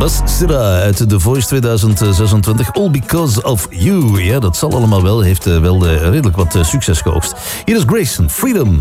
Bas Sira uit The Voice 2026. All Because of You. Ja, dat zal allemaal wel. Heeft wel redelijk wat succes geoogst. Hier is Grayson, Freedom.